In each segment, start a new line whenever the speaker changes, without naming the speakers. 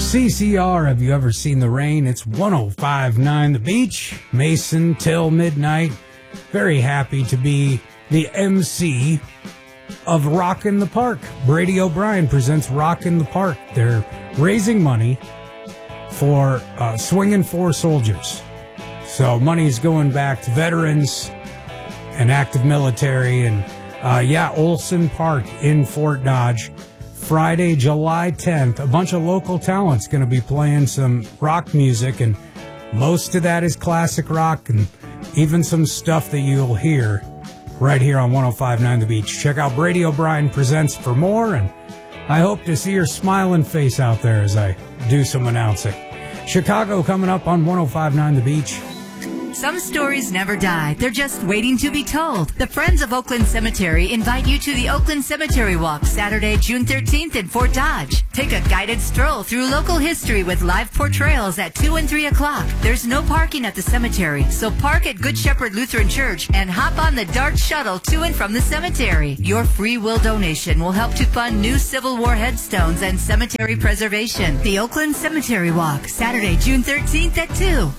CCR, have you ever seen the rain? It's 105.9 The Beach, Mason till midnight. Very happy to be the MC of Rock in the Park. Brady O'Brien presents Rock in the Park. They're raising money for Swinging Four Soldiers. So money's going back to veterans and active military. And Olson Park in Fort Dodge. Friday, July 10th, a bunch of local talent's going to be playing some rock music, and most of that is classic rock and even some stuff that you'll hear right here on 105.9 The Beach. Check out Brady O'Brien Presents for more, and I hope to see your smiling face out there as I do some announcing. Chicago coming up on 105.9 The Beach.
Some stories never die. They're just waiting to be told. The Friends of Oakland Cemetery invite you to the Oakland Cemetery Walk Saturday, June 13th in Fort Dodge. Take a guided stroll through local history with live portrayals at 2 and 3 o'clock. There's no parking at the cemetery, so park at Good Shepherd Lutheran Church and hop on the DART shuttle to and from the cemetery. Your free will donation will help to fund new Civil War headstones and cemetery preservation. The Oakland Cemetery Walk, Saturday, June 13th at 2.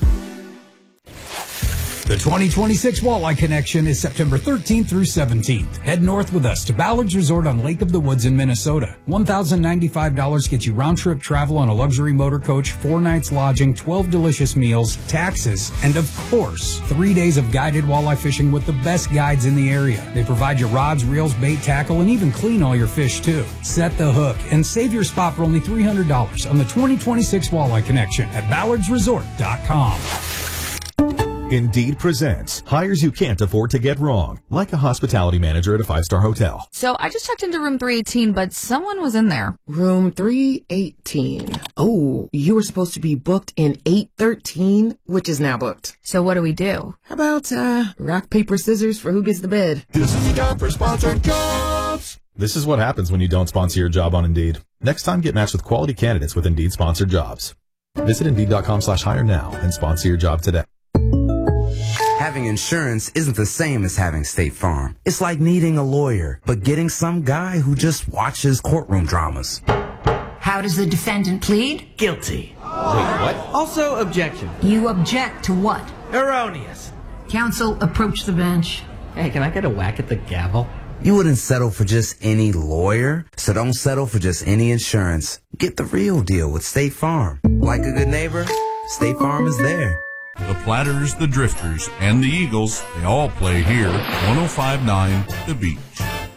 The 2026 Walleye Connection is September 13th through 17th. Head north with us to Ballard's Resort on Lake of the Woods in Minnesota. $1,095 gets you round-trip travel on a luxury motor coach, 4 nights lodging, 12 delicious meals, taxes, and of course, 3 days of guided walleye fishing with the best guides in the area. They provide you rods, reels, bait, tackle, and even clean all your fish too. Set the hook and save your spot for only $300 on the 2026 Walleye Connection at ballardsresort.com.
Indeed presents hires you can't afford to get wrong, like a hospitality manager at a 5-star hotel.
So I just checked into room 318, but someone was in there.
Room 318. Oh, you were supposed to be booked in 813, which is now booked.
So what do we do?
How about rock, paper, scissors for who gets the bid?
This is the time for sponsored jobs. This is what happens when you don't sponsor your job on Indeed. Next time, get matched with quality candidates with Indeed sponsored jobs. Visit Indeed.com/hire now and sponsor your job today.
Having insurance isn't the same as having State Farm. It's like needing a lawyer, but getting some guy who just watches courtroom dramas.
How does the defendant plead?
Guilty.
Wait, what?
Also, objection.
You object to what?
Erroneous.
Counsel, approach the bench.
Hey, can I get a whack at the gavel?
You wouldn't settle for just any lawyer, so don't settle for just any insurance. Get the real deal with State Farm. Like a good neighbor, State Farm is there.
The Platters, the Drifters, and the Eagles, they all play here. 105.9 The Beach.